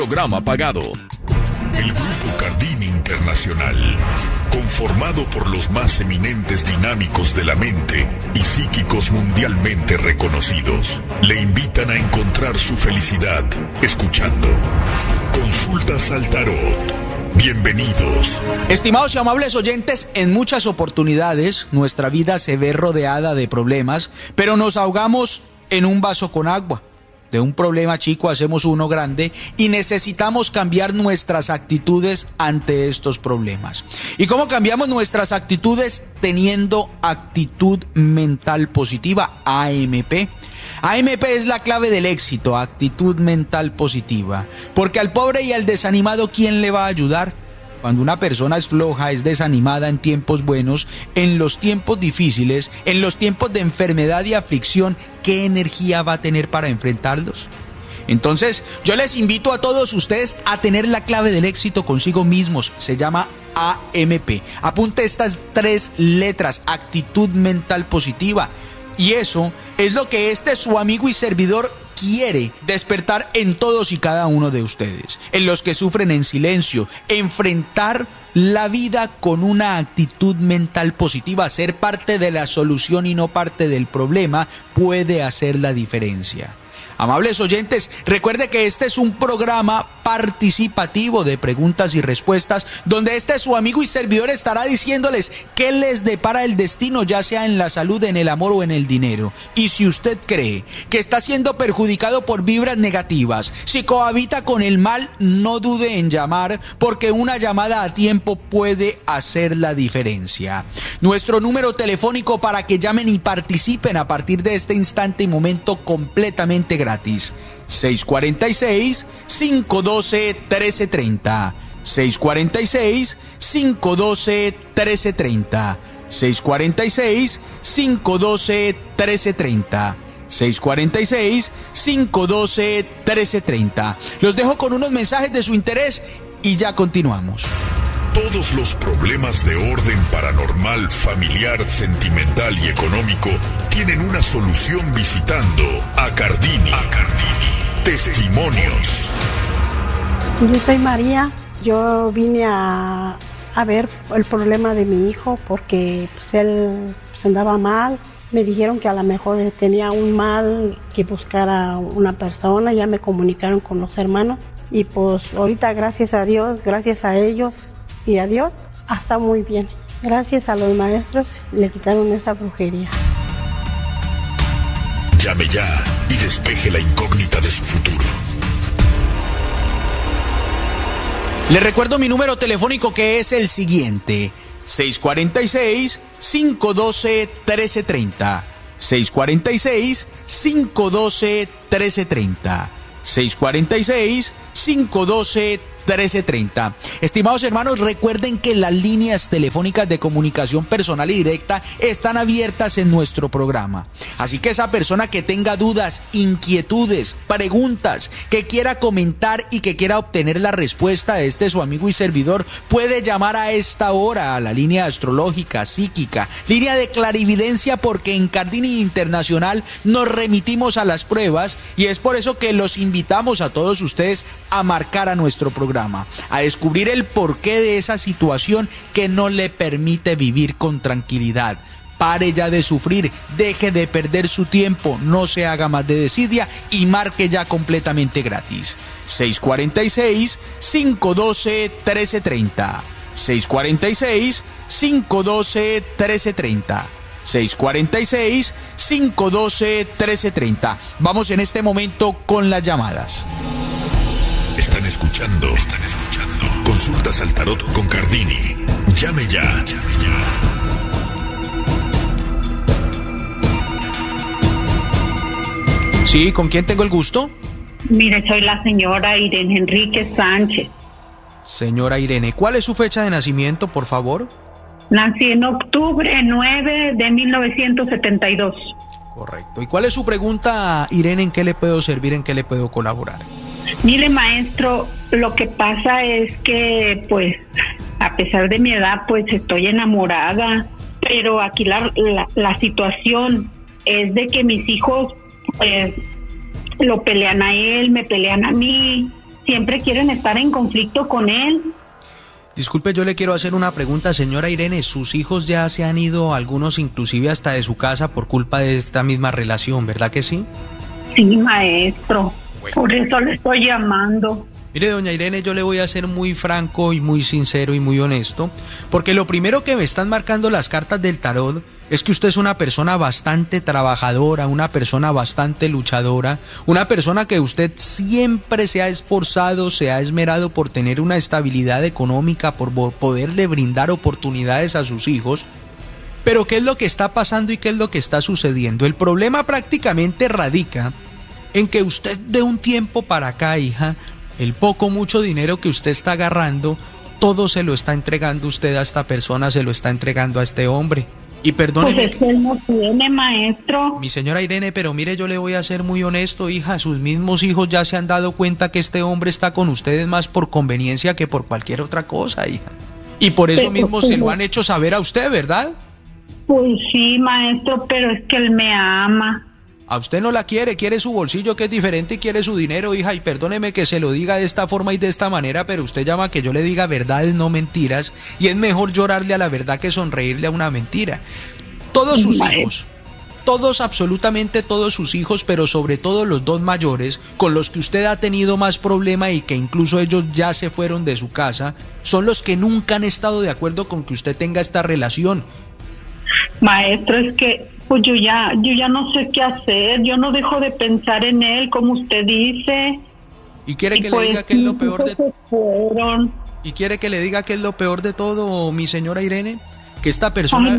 Programa pagado. El Grupo Cardini Internacional, conformado por los más eminentes dinámicos de la mente y psíquicos mundialmente reconocidos, le invitan a encontrar su felicidad escuchando Consultas al Tarot. Bienvenidos. Estimados y amables oyentes, en muchas oportunidades nuestra vida se ve rodeada de problemas, pero nos ahogamos en un vaso con agua. De un problema chico hacemos uno grande y necesitamos cambiar nuestras actitudes ante estos problemas. ¿Y cómo cambiamos nuestras actitudes? Teniendo actitud mental positiva, AMP. AMP es la clave del éxito, actitud mental positiva. Porque al pobre y al desanimado, ¿quién le va a ayudar? Cuando una persona es floja, es desanimada en tiempos buenos, en los tiempos difíciles, en los tiempos de enfermedad y aflicción, ¿qué energía va a tener para enfrentarlos? Entonces, yo les invito a todos ustedes a tener la clave del éxito consigo mismos. Se llama AMP. Apunte estas 3 letras, actitud mental positiva. Y eso es lo que su amigo y servidor quiere despertar en todos y cada uno de ustedes, en los que sufren en silencio, enfrentar la vida con una actitud mental positiva, ser parte de la solución y no parte del problema, puede hacer la diferencia. Amables oyentes, recuerde que este es un programa participativo de preguntas y respuestas, donde su amigo y servidor estará diciéndoles qué les depara el destino, ya sea en la salud, en el amor o en el dinero. Y si usted cree que está siendo perjudicado por vibras negativas, si cohabita con el mal, no dude en llamar, porque una llamada a tiempo puede hacer la diferencia. Nuestro número telefónico para que llamen y participen a partir de este instante y momento completamente gratis. 646-512-1330. 646-512-1330. 646-512-1330. 646-512-1330. Los dejo con unos mensajes de su interés y ya continuamos. Todos los problemas de orden paranormal, familiar, sentimental y económico tienen una solución visitando a Cardini. Testimonios. Yo soy María. Yo vine a ver el problema de mi hijo porque él andaba mal. Me dijeron que a lo mejor tenía un mal, que buscara una persona. Ya me comunicaron con los hermanos. Y pues ahorita, gracias a Dios, gracias a ellos y a Dios, está muy bien. Gracias a los maestros le quitaron esa brujería. Llame ya y despeje la incógnita de su futuro. Le recuerdo mi número telefónico, que es el siguiente: 646-512-1330. 646-512-1330. 646-512-1330. Estimados hermanos, recuerden que las líneas telefónicas de comunicación personal y directa están abiertas en nuestro programa. Así que esa persona que tenga dudas, inquietudes, preguntas, que quiera comentar y que quiera obtener la respuesta de su amigo y servidor, puede llamar a esta hora a la línea astrológica, psíquica, línea de clarividencia, porque en Cardini Internacional nos remitimos a las pruebas, y es por eso que los invitamos a todos ustedes a marcar a nuestro programa, a descubrir el porqué de esa situación que no le permite vivir con tranquilidad. Pare ya de sufrir, deje de perder su tiempo, no se haga más de desidia y marque ya completamente gratis. 646-512-1330. 646-512-1330. 646-512-1330. Vamos en este momento con las llamadas. Están escuchando. Consultas al Tarot con Cardini. Llame ya. Sí, ¿con quién tengo el gusto? Mire, soy la señora Irene Enríquez Sánchez. Señora Irene, ¿cuál es su fecha de nacimiento, por favor? Nací en octubre 9 de 1972. Correcto. ¿Y cuál es su pregunta, Irene? ¿En qué le puedo servir? ¿En qué le puedo colaborar? Mire, maestro, lo que pasa es que, pues, a pesar de mi edad, pues, estoy enamorada, pero aquí la situación es de que mis hijos, pues, lo pelean a él, me pelean a mí, siempre quieren estar en conflicto con él. Disculpe, yo le quiero hacer una pregunta, señora Irene. Sus hijos ya se han ido, algunos inclusive hasta de su casa por culpa de esta misma relación, ¿verdad que sí? Sí, maestro, por eso le estoy llamando. Mire, doña Irene, yo le voy a ser muy franco y muy sincero y muy honesto, porque lo primero que me están marcando las cartas del tarot es que usted es una persona bastante trabajadora, una persona bastante luchadora, una persona que usted siempre se ha esforzado, se ha esmerado por tener una estabilidad económica, por poderle brindar oportunidades a sus hijos. Pero ¿qué es lo que está pasando y qué es lo que está sucediendo? El problema prácticamente radica en que usted de un tiempo para acá, hija, el poco mucho dinero que usted está agarrando, todo se lo está entregando usted a esta persona, se lo está entregando a este hombre. Y perdóneme. Pues es que él no tiene, maestro. Mi señora Irene, pero mire, yo le voy a ser muy honesto, hija, sus mismos hijos ya se han dado cuenta que este hombre está con ustedes más por conveniencia que por cualquier otra cosa, hija. Y por eso mismo se lo han hecho saber a usted, ¿verdad? Pues sí, maestro, pero es que él me ama. A usted no la quiere, quiere su bolsillo que es diferente y quiere su dinero, hija, y perdóneme que se lo diga de esta forma y de esta manera, pero usted llama a que yo le diga verdades, no mentiras, y es mejor llorarle a la verdad que sonreírle a una mentira. Todos sus hijos, todos, absolutamente todos sus hijos, pero sobre todo los dos mayores, con los que usted ha tenido más problema y que incluso ellos ya se fueron de su casa, son los que nunca han estado de acuerdo con que usted tenga esta relación. Maestro, es que pues yo ya no sé qué hacer, yo no dejo de pensar en él, como usted dice. ¿Y quiere que le diga que es lo peor de todo? ¿Y quiere que le diga que es lo peor de todo, mi señora Irene? Que esta persona,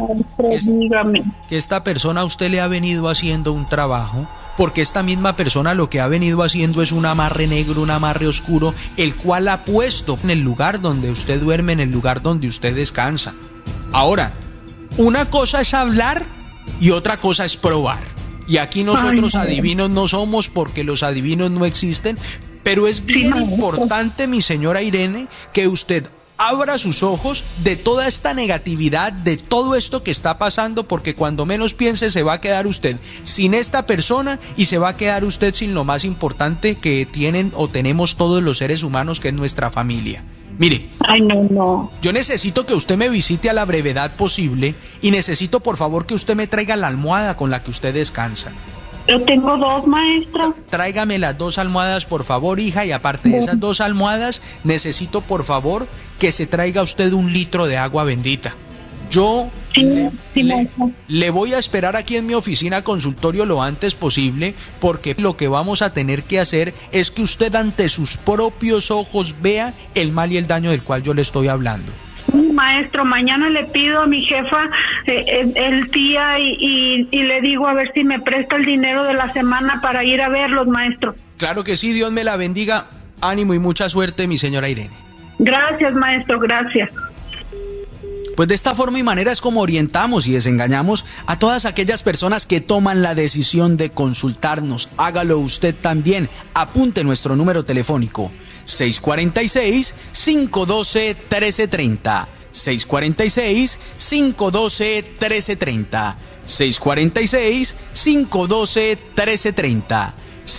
que esta persona a usted le ha venido haciendo un trabajo, porque esta misma persona lo que ha venido haciendo es un amarre negro, un amarre oscuro, el cual ha puesto en el lugar donde usted duerme, en el lugar donde usted descansa. Ahora, una cosa es hablar y otra cosa es probar. Y aquí nosotros adivinos no somos, porque los adivinos no existen, pero es bien importante, mi señora Irene, que usted abra sus ojos de toda esta negatividad, de todo esto que está pasando, porque cuando menos piense se va a quedar usted sin esta persona y se va a quedar usted sin lo más importante que tienen o tenemos todos los seres humanos, que es nuestra familia. Mire, yo necesito que usted me visite a la brevedad posible y necesito por favor que usted me traiga la almohada con la que usted descansa. Yo tengo dos, maestro. Tráigame las 2 almohadas, por favor, hija, y aparte de esas 2 almohadas, necesito por favor que se traiga usted 1 litro de agua bendita. Yo le voy a esperar aquí en mi oficina consultorio lo antes posible, porque lo que vamos a tener que hacer es que usted ante sus propios ojos vea el mal y el daño del cual yo le estoy hablando. Maestro, mañana le pido a mi jefa el día y le digo a ver si me presta el dinero de la semana para ir a verlos, maestro. Claro que sí, Dios me la bendiga. Ánimo y mucha suerte, mi señora Irene. Gracias, maestro, gracias. Pues de esta forma y manera es como orientamos y desengañamos a todas aquellas personas que toman la decisión de consultarnos. Hágalo usted también. Apunte nuestro número telefónico: 646-512-1330. 646-512-1330. 646-512-1330.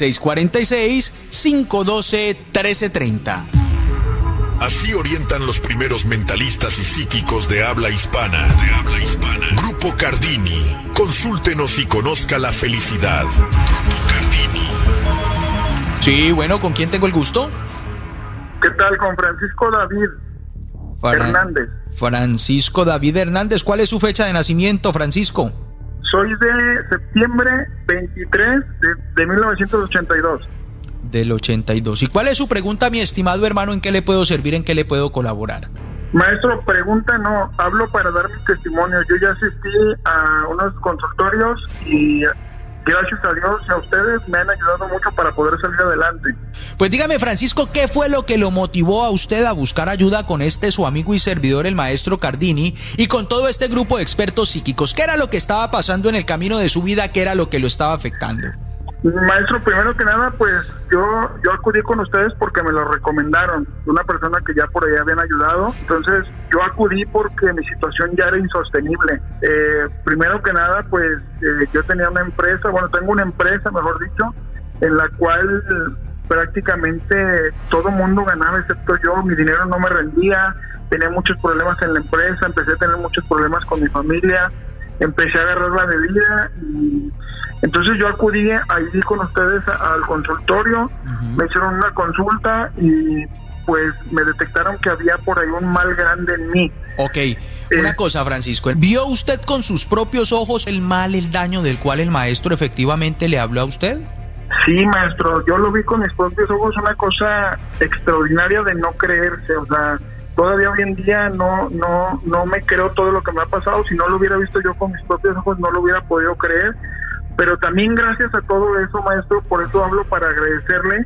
646-512-1330. Así orientan los primeros mentalistas y psíquicos de habla hispana. Grupo Cardini. Consúltenos y conozca la felicidad. Grupo Cardini. Sí, bueno, ¿con quién tengo el gusto? ¿Qué tal? Con Francisco David Hernández. Francisco David Hernández. ¿Cuál es su fecha de nacimiento, Francisco? Soy de septiembre 23 de 1982. Del 82. ¿Y cuál es su pregunta, mi estimado hermano? ¿En qué le puedo servir? ¿En qué le puedo colaborar? Maestro, pregunta no, hablo para dar mi testimonio. Yo ya asistí a unos consultorios y gracias a Dios y a ustedes me han ayudado mucho para poder salir adelante. Pues dígame, Francisco, ¿qué fue lo que lo motivó a usted a buscar ayuda con su amigo y servidor, el maestro Cardini, y con todo este grupo de expertos psíquicos? ¿Qué era lo que estaba pasando en el camino de su vida? ¿Qué era lo que lo estaba afectando? Maestro, primero que nada, pues yo acudí con ustedes porque me lo recomendaron, una persona que ya por ahí habían ayudado. Entonces yo acudí porque mi situación ya era insostenible. Primero que nada, pues yo tenía una empresa, tengo una empresa, mejor dicho, en la cual prácticamente todo el mundo ganaba excepto yo, mi dinero no me rendía, tenía muchos problemas en la empresa, empecé a tener muchos problemas con mi familia, empecé a agarrar la bebida y entonces yo acudí ahí con ustedes al consultorio, me hicieron una consulta y pues me detectaron que había por ahí un mal grande en mí. Ok, una cosa, Francisco, ¿vio usted con sus propios ojos el mal, el daño del cual el maestro efectivamente le habló a usted? Sí, maestro, yo lo vi con mis propios ojos, una cosa extraordinaria de no creerse, o sea, todavía hoy en día no me creo todo lo que me ha pasado. Si no lo hubiera visto yo con mis propios ojos no lo hubiera podido creer, pero también gracias a todo eso, maestro, por eso hablo para agradecerle,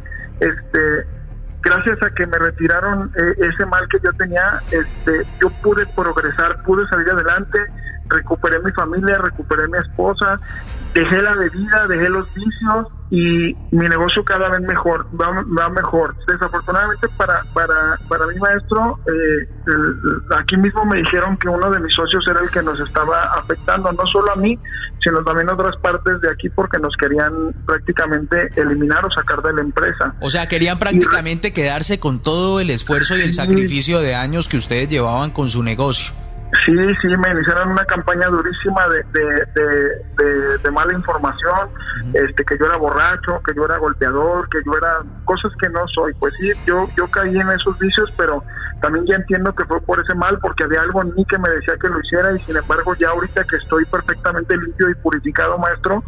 gracias a que me retiraron ese mal que yo tenía, yo pude progresar, pude salir adelante, recuperé mi familia, recuperé mi esposa, dejé la bebida, dejé los vicios y mi negocio cada vez mejor, va mejor. Desafortunadamente para mi maestro, aquí mismo me dijeron que uno de mis socios era el que nos estaba afectando, no solo a mí, sino también a otras partes de aquí, porque nos querían prácticamente eliminar o sacar de la empresa. O sea, querían prácticamente quedarse con todo el esfuerzo y el sacrificio de años que ustedes llevaban con su negocio. Sí, me iniciaron una campaña durísima de mala información, que yo era borracho, que yo era golpeador, que yo era cosas que no soy. Pues sí, yo caí en esos vicios, pero también ya entiendo que fue por ese mal, porque había algo en mí que me decía que lo hiciera, y sin embargo ya ahorita que estoy perfectamente limpio y purificado, maestro,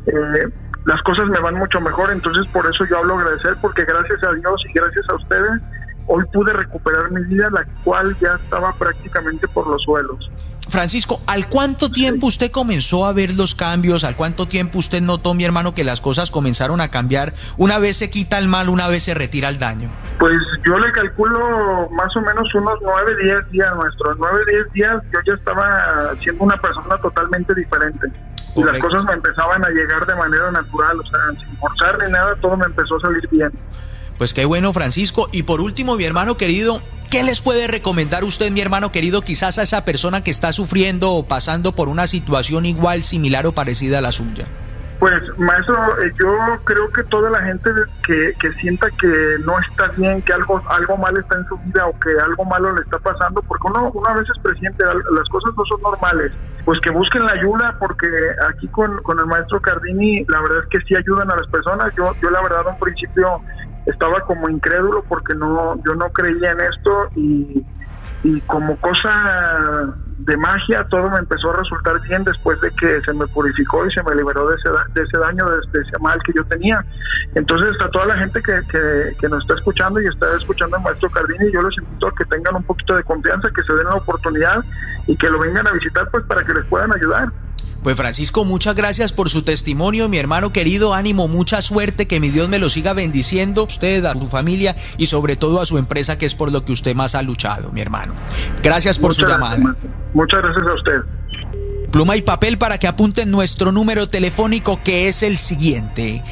las cosas me van mucho mejor. Entonces por eso yo hablo agradecer, porque gracias a Dios y gracias a ustedes hoy pude recuperar mi vida, la cual ya estaba prácticamente por los suelos. Francisco, ¿al cuánto tiempo usted comenzó a ver los cambios? ¿Al cuánto tiempo usted notó, mi hermano, que las cosas comenzaron a cambiar? Una vez se quita el mal, una vez se retira el daño. Pues yo le calculo más o menos unos 9, 10 días, maestro. 9, 10 días yo ya estaba siendo una persona totalmente diferente. Correcto. Y las cosas me empezaban a llegar de manera natural, o sea, sin forzar ni nada, todo me empezó a salir bien. Pues qué bueno, Francisco. Y por último, mi hermano querido, ¿qué les puede recomendar usted, mi hermano querido, quizás a esa persona que está sufriendo o pasando por una situación igual, similar o parecida a la suya? Pues, maestro, yo creo que toda la gente que sienta que no está bien, que algo mal está en su vida o que algo malo le está pasando, porque uno a veces presiente, las cosas no son normales, pues que busquen la ayuda, porque aquí con el maestro Cardini, la verdad es que sí ayudan a las personas. Yo la verdad, en un principio estaba como incrédulo porque yo no creía en esto, y como cosa de magia todo me empezó a resultar bien después de que se me purificó y se me liberó de ese daño, de ese mal que yo tenía. Entonces, a toda la gente que nos está escuchando y está escuchando al maestro Cardini, yo los invito a que tengan un poquito de confianza, que se den la oportunidad y que lo vengan a visitar, pues para que les puedan ayudar. Pues Francisco, muchas gracias por su testimonio, mi hermano querido, ánimo, mucha suerte, que mi Dios me lo siga bendiciendo, a usted, a su familia y sobre todo a su empresa, que es por lo que usted más ha luchado, mi hermano. Gracias por su llamada. Muchas gracias a usted. Pluma y papel para que apunten nuestro número telefónico, que es el siguiente: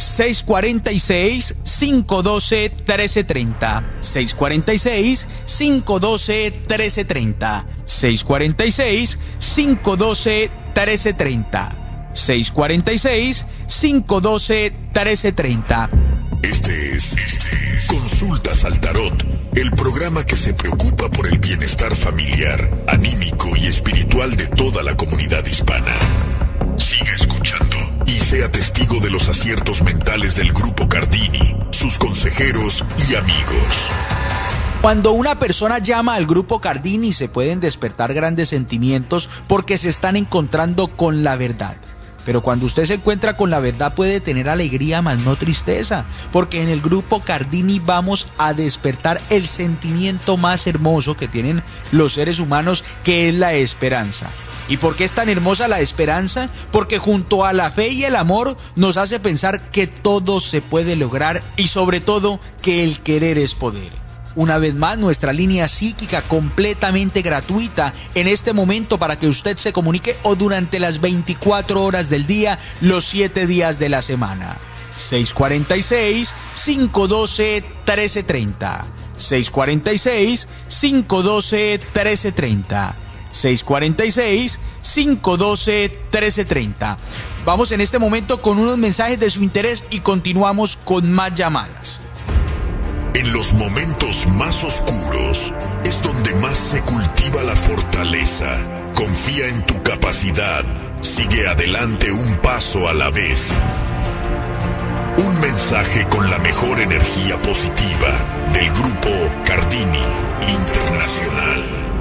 646-512-1330. 646-512-1330. 646-512-1330. 646-512-1330. Este es Consultas al Tarot, el programa que se preocupa por el bienestar familiar, anímico y espiritual de toda la comunidad hispana. Siga escuchando y sea testigo de los aciertos mentales del Grupo Cardini, sus consejeros y amigos. Cuando una persona llama al Grupo Cardini, se pueden despertar grandes sentimientos porque se están encontrando con la verdad. Pero cuando usted se encuentra con la verdad, puede tener alegría, más no tristeza, porque en el Grupo Cardini vamos a despertar el sentimiento más hermoso que tienen los seres humanos, que es la esperanza. ¿Y por qué es tan hermosa la esperanza? Porque junto a la fe y el amor nos hace pensar que todo se puede lograr, y sobre todo que el querer es poder. Una vez más, nuestra línea psíquica completamente gratuita en este momento para que usted se comunique, o durante las 24 horas del día, los 7 días de la semana. 646-512-1330. 646-512-1330. 646-512-1330. Vamos en este momento con unos mensajes de su interés y continuamos con más llamadas. En los momentos más oscuros es donde más se cultiva la fortaleza. Confía en tu capacidad. Sigue adelante un paso a la vez. Un mensaje con la mejor energía positiva del grupo Cardini Internacional.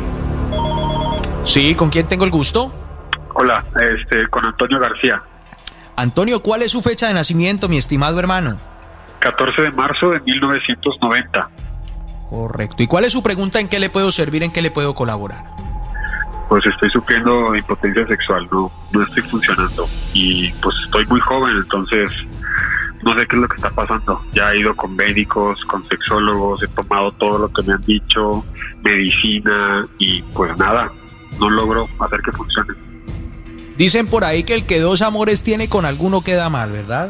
Sí, ¿con quién tengo el gusto? Hola, con Antonio García. Antonio, ¿cuál es su fecha de nacimiento, mi estimado hermano? 14 de marzo de 1990. Correcto. ¿Y cuál es su pregunta? ¿En qué le puedo servir? ¿En qué le puedo colaborar? Pues estoy sufriendo impotencia sexual, no estoy funcionando. Y pues estoy muy joven, entonces no sé qué es lo que está pasando. Ya he ido con médicos, con sexólogos, he tomado todo lo que me han dicho, medicina, y pues nada, no logro hacer que funcione. Dicen por ahí que el que dos amores tiene con alguno queda mal, ¿verdad?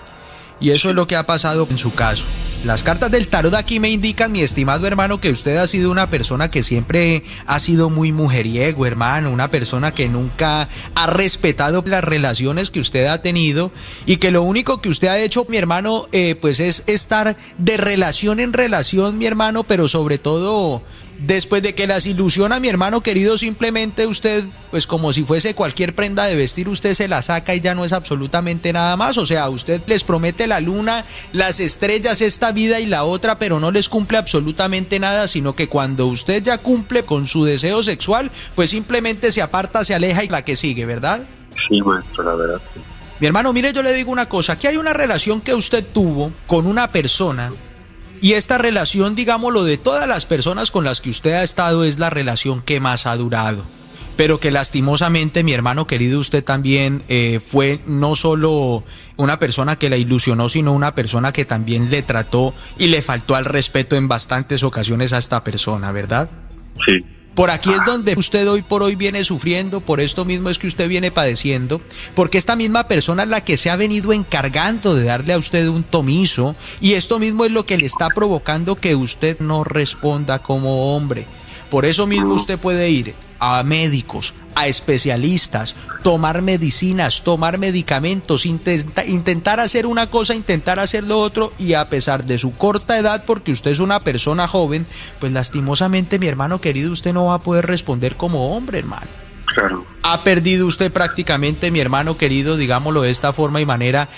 Y eso es lo que ha pasado en su caso. Las cartas del tarot aquí me indican, mi estimado hermano, que usted ha sido una persona que siempre ha sido muy mujeriego, hermano, una persona que nunca ha respetado las relaciones que usted ha tenido y que lo único que usted ha hecho, mi hermano, pues es estar de relación en relación, mi hermano, pero sobre todo después de que las ilusiona, mi hermano querido, simplemente usted, pues como si fuese cualquier prenda de vestir, usted se la saca y ya no es absolutamente nada más. O sea, usted les promete la luna, las estrellas, esta vida y la otra, pero no les cumple absolutamente nada, sino que cuando usted ya cumple con su deseo sexual, pues simplemente se aparta, se aleja y la que sigue, ¿verdad? Sí, maestro, la verdad. Mi hermano, mire, yo le digo una cosa, aquí hay una relación que usted tuvo con una persona. Y esta relación, digámoslo, de todas las personas con las que usted ha estado, es la relación que más ha durado. Pero que lastimosamente, mi hermano querido, usted también fue no solo una persona que la ilusionó, sino una persona que también le trató y le faltó al respeto en bastantes ocasiones a esta persona, ¿verdad? Sí. Por aquí es donde usted hoy por hoy viene sufriendo, por esto mismo es que usted viene padeciendo, porque esta misma persona es la que se ha venido encargando de darle a usted un tomizo, y esto mismo es lo que le está provocando que usted no responda como hombre. Por eso mismo usted puede ir a médicos, a especialistas, tomar medicinas, tomar medicamentos, intentar hacer una cosa, intentar hacer lo otro, y a pesar de su corta edad, porque usted es una persona joven, pues lastimosamente, mi hermano querido, usted no va a poder responder como hombre, hermano. Claro. Ha perdido usted prácticamente, mi hermano querido, digámoslo de esta forma y manera,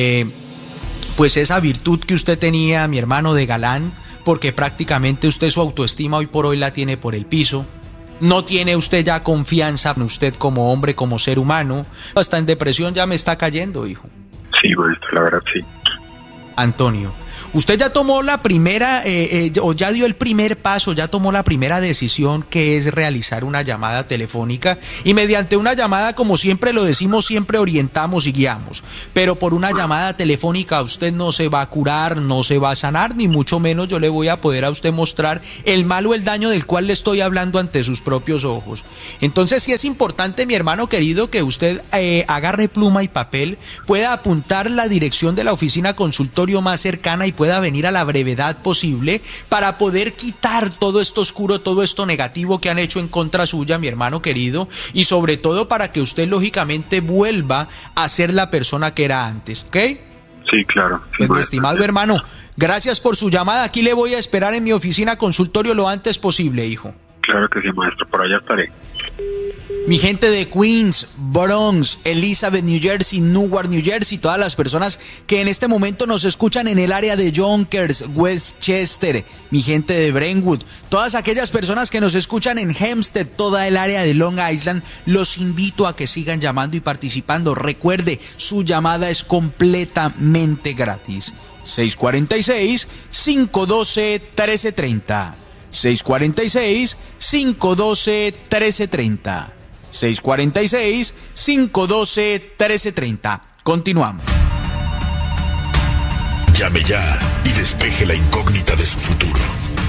pues esa virtud que usted tenía, mi hermano, de galán, porque prácticamente usted su autoestima hoy por hoy la tiene por el piso. No tiene usted ya confianza en usted como hombre, como ser humano. Hasta en depresión ya me está cayendo, hijo. Sí, maestro, la verdad sí. Antonio, usted ya tomó la primera, o ya dio el primer paso, ya tomó la primera decisión, que es realizar una llamada telefónica, y mediante una llamada, como siempre lo decimos, siempre orientamos y guiamos, pero por una llamada telefónica usted no se va a curar, no se va a sanar, ni mucho menos yo le voy a poder a usted mostrar el mal o el daño del cual le estoy hablando ante sus propios ojos. Entonces sí es importante, mi hermano querido, que usted agarre pluma y papel, pueda apuntar la dirección de la oficina consultorio más cercana y pueda venir a la brevedad posible para poder quitar todo esto oscuro, todo esto negativo que han hecho en contra suya, mi hermano querido, y sobre todo para que usted lógicamente vuelva a ser la persona que era antes, ¿ok? Sí, claro. Sí, pues, mi estimado hermano, gracias por su llamada. Aquí le voy a esperar en mi oficina consultorio lo antes posible, hijo. Claro que sí, maestro, por allá estaré. Mi gente de Queens, Bronx, Elizabeth, New Jersey, Newark, New Jersey, todas las personas que en este momento nos escuchan en el área de Yonkers, Westchester, mi gente de Brentwood, todas aquellas personas que nos escuchan en Hempstead, toda el área de Long Island, los invito a que sigan llamando y participando. Recuerde, su llamada es completamente gratis. 646-512-1330. 646-512-1330. 646-512-1330. Continuamos. Llame ya y despeje la incógnita de su futuro.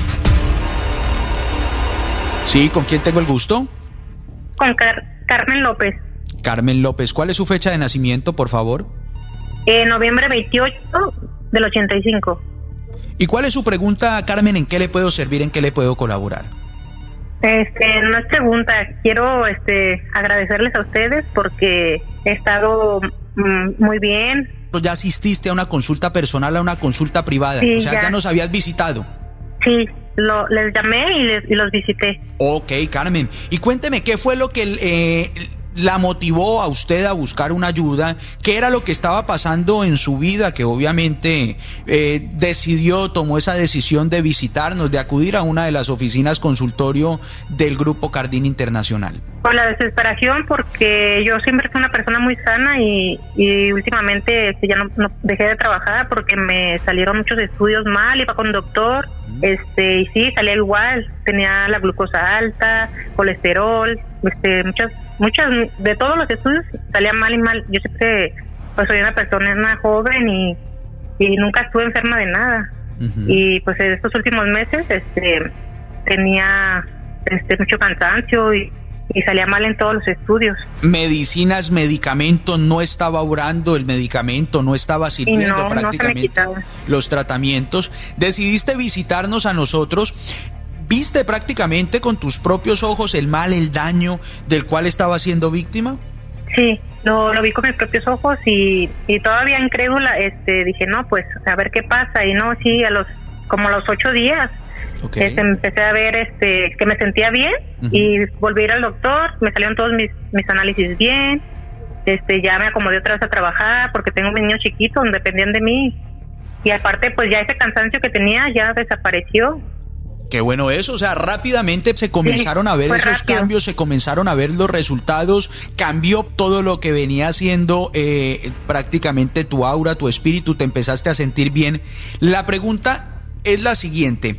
Sí, ¿con quién tengo el gusto? Con Carmen López. Carmen López, ¿cuál es su fecha de nacimiento, por favor? Noviembre 28 del 85. ¿Y cuál es su pregunta, Carmen? ¿En qué le puedo servir? ¿En qué le puedo colaborar? No es pregunta, quiero agradecerles a ustedes porque he estado muy bien. ¿Ya asististe a una consulta personal, a una consulta privada? Sí, o sea, ya nos habías visitado. Sí, les llamé y los visité. Ok, Carmen. Y cuénteme, ¿qué fue lo que la motivó a usted a buscar una ayuda? ¿Qué era lo que estaba pasando en su vida que obviamente tomó esa decisión de visitarnos, de acudir a una de las oficinas consultorio del Grupo Cardini Internacional? Por la desesperación, porque yo siempre fui una persona muy sana y últimamente ya no dejé de trabajar porque me salieron muchos estudios mal, iba con un doctor, y sí, salía igual, tenía la glucosa alta, colesterol, muchas de todos los estudios salía mal y mal. Yo siempre pues soy una persona joven y nunca estuve enferma de nada. Uh-huh. Y pues en estos últimos meses tenía mucho cansancio y salía mal en todos los estudios. Medicinas, medicamentos, no estaba obrando el medicamento, no estaba sirviendo prácticamente los tratamientos. Decidiste visitarnos a nosotros. ¿Viste prácticamente con tus propios ojos el mal, el daño del cual estaba siendo víctima? Sí, lo vi con mis propios ojos y todavía incrédula, dije, no, pues a ver qué pasa. Y no, sí, como a los 8 días, okay, empecé a ver que me sentía bien. Uh-huh. Y volví a ir al doctor, me salieron todos mis análisis bien, ya me acomodé otra vez a trabajar porque tengo mis niños chiquitos, dependían de mí. Y aparte, pues ya ese cansancio que tenía ya desapareció. Qué bueno eso, o sea, rápidamente se comenzaron a ver esos cambios, se comenzaron a ver los resultados, cambió todo lo que venía haciendo prácticamente tu aura, tu espíritu, te empezaste a sentir bien. La pregunta es la siguiente: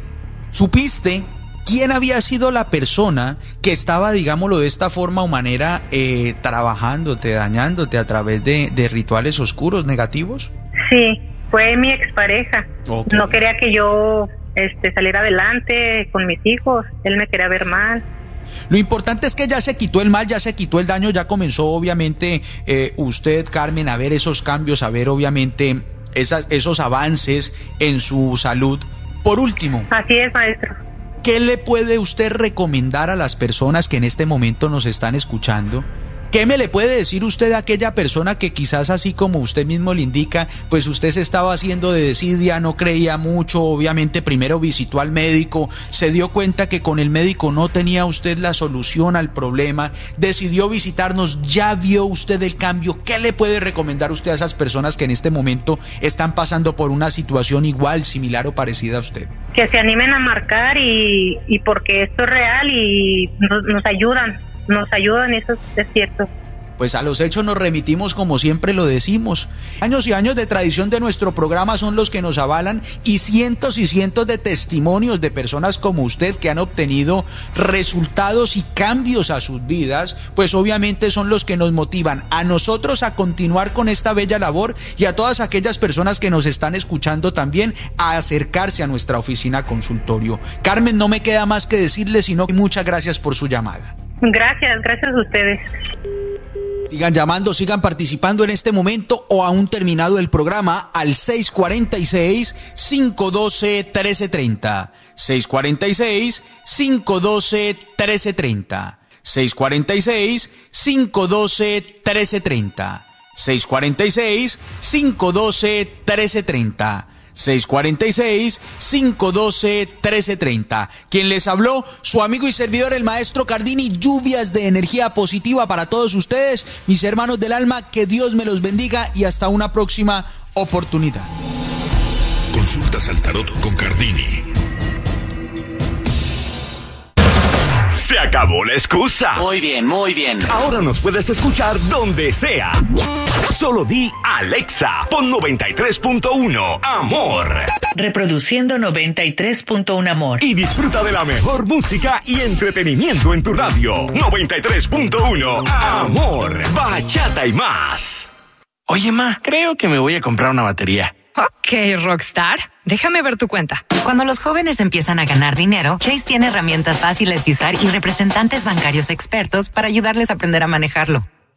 ¿supiste quién había sido la persona que estaba, digámoslo de esta forma o manera, trabajándote, dañándote a través de rituales oscuros, negativos? Sí, fue mi expareja. Okay. No quería que yo salir adelante con mis hijos, él me quería ver mal. Lo importante es que ya se quitó el mal, ya se quitó el daño, ya comenzó obviamente usted, Carmen, a ver esos cambios, a ver obviamente esos avances en su salud. Por último, así es, maestro, ¿qué le puede usted recomendar a las personas que en este momento nos están escuchando? ¿Qué me le puede decir usted a aquella persona que quizás, así como usted mismo le indica, pues usted se estaba haciendo de desidia, no creía mucho, obviamente primero visitó al médico, se dio cuenta que con el médico no tenía usted la solución al problema, decidió visitarnos, ya vio usted el cambio? ¿Qué le puede recomendar usted a esas personas que en este momento están pasando por una situación igual, similar o parecida a usted? Que se animen a marcar y porque esto es real y nos ayudan, eso es cierto. Pues a los hechos nos remitimos, como siempre lo decimos. Años y años de tradición de nuestro programa son los que nos avalan, y cientos de testimonios de personas como usted que han obtenido resultados y cambios a sus vidas, pues obviamente son los que nos motivan a nosotros a continuar con esta bella labor, y a todas aquellas personas que nos están escuchando también a acercarse a nuestra oficina consultorio. Carmen, no me queda más que decirle sino muchas gracias por su llamada. Gracias a ustedes. Sigan llamando, sigan participando en este momento o aún terminado el programa al 646-512-1330. 646-512-1330. 646-512-1330. 646-512-1330. 646-512-1330. Quien les habló, su amigo y servidor, el maestro Cardini. Lluvias de energía positiva para todos ustedes, mis hermanos del alma. Que Dios me los bendiga y hasta una próxima oportunidad. Consultas al tarot con Cardini. Se acabó la excusa. Muy bien, muy bien. Ahora nos puedes escuchar donde sea. Solo di Alexa, pon 93.1 Amor. Reproduciendo 93.1 Amor. Y disfruta de la mejor música y entretenimiento en tu radio. 93.1 Amor. Bachata y más. Oye, ma, creo que me voy a comprar una batería. Ok, Rockstar. Déjame ver tu cuenta. Cuando los jóvenes empiezan a ganar dinero, Chase tiene herramientas fáciles de usar y representantes bancarios expertos para ayudarles a aprender a manejarlo.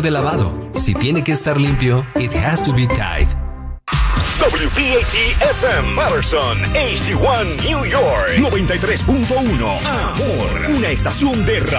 algo de lavado. Si tiene que estar limpio, it has to be Tide. WPAT-FM Patterson, HD1 New York 93.1 Amor, una estación de radio.